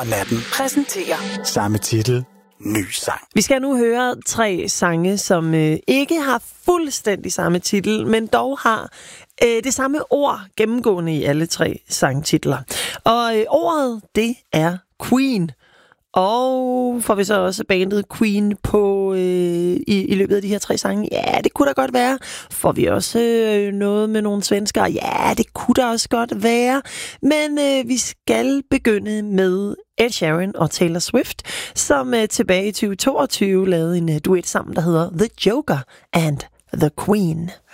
Og natten præsenterer samme titel, ny sang. Vi skal nu høre 3 sange, som ikke har fuldstændig samme titel, men dog har det samme ord gennemgående i alle 3 sangtitler. Og ordet, det er Queen. Og får vi så også bandet Queen på i løbet af de her 3 sange? Ja, det kunne da godt være. Får vi også noget med nogle svenskere? Ja, det kunne da også godt være. Men vi skal begynde med Ed Sheeran og Taylor Swift, som tilbage i 2022 lavede en duet sammen, der hedder The Joker and the Queen.